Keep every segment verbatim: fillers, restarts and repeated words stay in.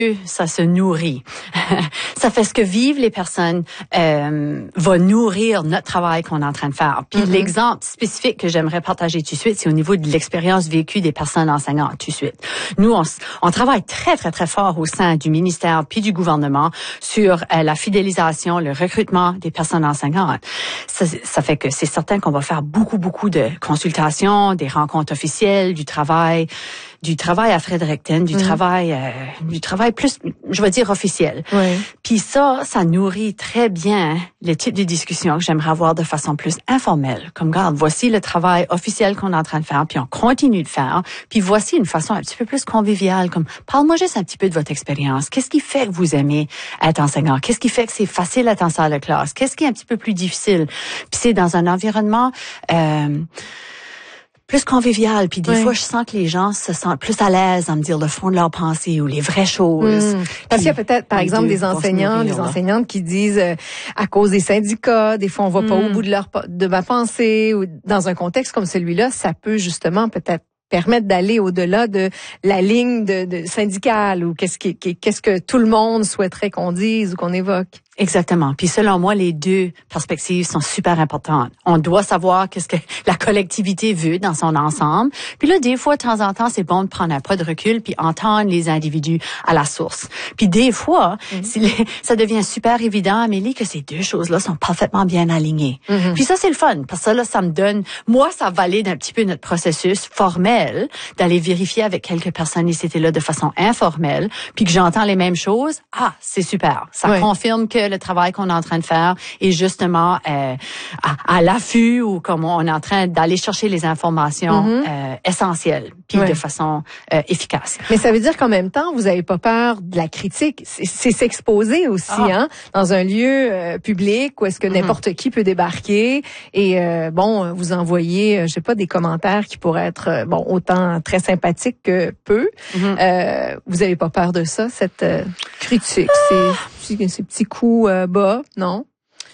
ça se nourrit. Ça fait ce que vivent les personnes euh, va nourrir notre travail qu'on est en train de faire. Puis mm-hmm. l'exemple spécifique que j'aimerais partager tout de suite, c'est au niveau de l'expérience vécue des personnes enseignantes tout de suite. Nous, on, on travaille très, très, très fort au sein du ministère puis du gouvernement sur euh, la fidélisation, le recrutement des personnes enseignantes. Ça, ça fait que c'est certain qu'on va faire beaucoup, beaucoup de consultations, des rencontres officielles, du travail, du travail à Fredericton, du mm-hmm. travail, euh, du travail plus, je vais dire officiel. Oui. Puis ça, ça nourrit très bien le type de discussion que j'aimerais avoir de façon plus informelle. Comme, regarde, voici le travail officiel qu'on est en train de faire, puis on continue de faire. Puis voici une façon un petit peu plus conviviale, comme, parle-moi juste un petit peu de votre expérience. Qu'est-ce qui fait que vous aimez être enseignant? Qu'est-ce qui fait que c'est facile d'être en salle de classe? Qu'est-ce qui est un petit peu plus difficile? Puis c'est dans un environnement... Euh, plus convivial, puis des oui. fois, je sens que les gens se sentent plus à l'aise à me dire le fond de leur pensée ou les vraies choses. Mmh. Parce qu'il y a peut-être, par exemple, des enseignants, des enseignantes qui disent, euh, à cause des syndicats, des fois, on va mmh. pas au bout de leur de ma pensée, ou dans un contexte comme celui-là, ça peut justement peut-être permettre d'aller au-delà de la ligne de, de syndicale ou qu'est-ce qui, qu'est-ce que tout le monde souhaiterait qu'on dise ou qu'on évoque. Exactement. Puis selon moi, les deux perspectives sont super importantes. On doit savoir qu'est-ce que la collectivité veut dans son ensemble. Puis là, des fois, de temps en temps, c'est bon de prendre un pas de recul puis entendre les individus à la source. Puis des fois, mm-hmm. ça devient super évident, Amélie, que ces deux choses-là sont parfaitement bien alignées. Mm-hmm. Puis ça, c'est le fun. Parce que ça, là, ça me donne... Moi, ça valide un petit peu notre processus formel d'aller vérifier avec quelques personnes ici et là de façon informelle, puis que j'entends les mêmes choses. Ah, c'est super. Ça oui. confirme que le travail qu'on est en train de faire est justement euh, à, à l'affût ou comme on est en train d'aller chercher les informations mm-hmm. euh, essentielles puis ouais. de façon euh, efficace. Mais ça veut dire qu'en même temps, vous avez pas peur de la critique. C'est, c'est s'exposer aussi, ah. hein, dans un lieu euh, public où est-ce que n'importe mm-hmm. qui peut débarquer et euh, bon, vous envoyer, euh, je sais pas, des commentaires qui pourraient être euh, bon autant très sympathiques que peu. Mm-hmm. Euh, vous avez pas peur de ça, cette euh, critique, ah. ces, ces petits coups euh, bas, non?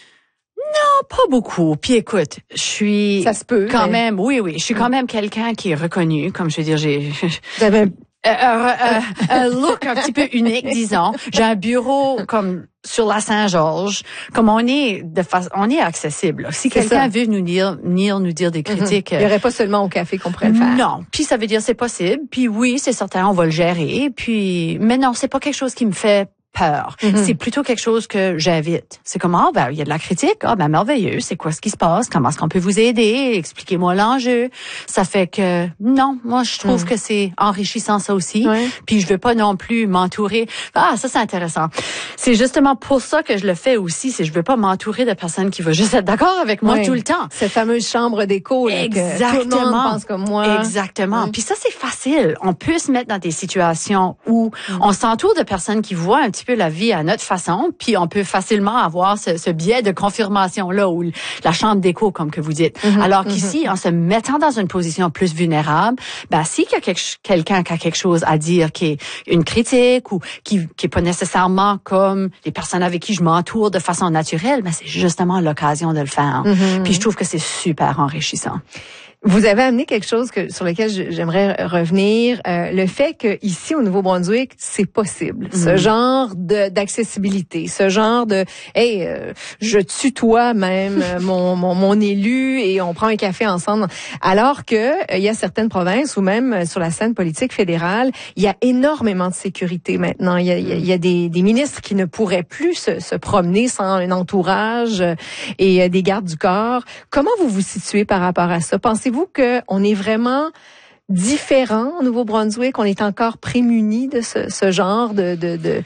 Non, pas beaucoup. Puis écoute, je suis ça se peut, quand mais... même, oui, oui, je suis quand même quelqu'un qui est reconnu, comme je veux dire, j'ai... Vous avez un... Euh, euh, euh, un look un petit peu unique, disons. J'ai un bureau comme sur la Saint-Georges, comme on est de façon, on est accessible. Là. Si c'est quelqu'un ça. veut nous dire, venir nous dire des critiques, mm-hmm. il y aurait pas seulement au café qu'on pourrait le faire. Non. Puis ça veut dire c'est possible. Puis oui, c'est certain, on va le gérer. Puis mais non, c'est pas quelque chose qui me fait peur. Mm-hmm. C'est plutôt quelque chose que j'invite. C'est comme, ah, ben, il y a de la critique. Ah, ben, merveilleux. C'est quoi ce qui se passe? Comment est-ce qu'on peut vous aider? Expliquez-moi l'enjeu. Ça fait que, non, moi, je trouve mm. que c'est enrichissant, ça aussi. Ouais. Puis, je veux pas non plus m'entourer. Ah, ça, c'est intéressant. C'est justement pour ça que je le fais aussi. C'est, je veux pas m'entourer de personnes qui vont juste être d'accord avec moi ouais. tout le temps. Cette fameuse chambre d'écho, là, exactement. Que tout le monde pense comme moi. Exactement. Mm. Puis ça, c'est facile. On peut se mettre dans des situations où mm. on s'entoure de personnes qui voient un petit peu la vie à notre façon, puis on peut facilement avoir ce, ce biais de confirmation-là, ou la chambre d'écho, comme que vous dites. Mm-hmm, Alors qu'ici, mm-hmm. en se mettant dans une position plus vulnérable, ben, s'il y a quelque, quelqu'un qui a quelque chose à dire, qui est une critique, ou qui, qui est pas nécessairement comme les personnes avec qui je m'entoure de façon naturelle, ben, c'est justement l'occasion de le faire. Mm-hmm. Puis je trouve que c'est super enrichissant. Vous avez amené quelque chose que, sur lequel j'aimerais revenir, euh, le fait que ici au Nouveau-Brunswick, c'est possible. Mmh. Ce genre de d'accessibilité, ce genre de hey, euh, je tutoie même mon, mon mon élu et on prend un café ensemble. Alors que euh, il y a certaines provinces ou même sur la scène politique fédérale, il y a énormément de sécurité maintenant. Il y a, il y a des, des ministres qui ne pourraient plus se, se promener sans un entourage et euh, des gardes du corps. Comment vous vous situez par rapport à ça? Pensez-vous qu'on est vraiment différent au Nouveau-Brunswick, on est encore prémunis de ce, ce genre de, de, de,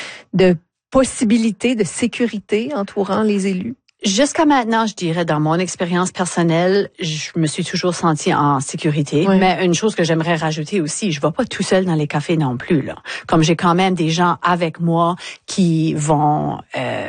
de possibilités de sécurité entourant les élus? Jusqu'à maintenant, je dirais, dans mon expérience personnelle, je me suis toujours sentie en sécurité. Oui. Mais une chose que j'aimerais rajouter aussi, je ne vais pas tout seul dans les cafés non plus, là. Comme j'ai quand même des gens avec moi qui vont... Euh,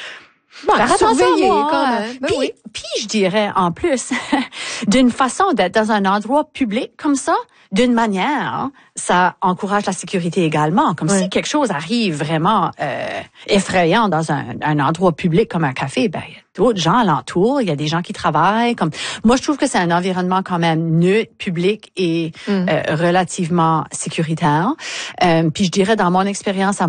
Bon, faire surveiller moi, quand même. Ben puis, oui. puis je dirais en plus, d'une façon d'être dans un endroit public comme ça, d'une manière, ça encourage la sécurité également. Comme oui. si quelque chose arrive vraiment euh, effrayant dans un, un endroit public comme un café, ben il y a d'autres gens alentour, il y a des gens qui travaillent. Comme moi, je trouve que c'est un environnement quand même neutre, public et mm. euh, relativement sécuritaire. Euh, puis je dirais dans mon expérience à